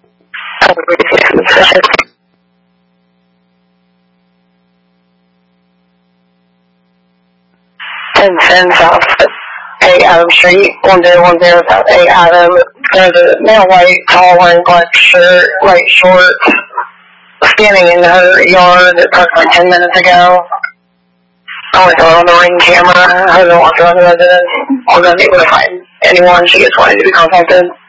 1010 South 8 Adam Street, 1010 South 8 Adam. There's a male white, tall, wearing black shirt, white shorts, standing in her yard approximately 10 minutes ago. I went on the ring camera. I haven't walked around the residence. I'm not able to find anyone. She gets wanted to be contacted.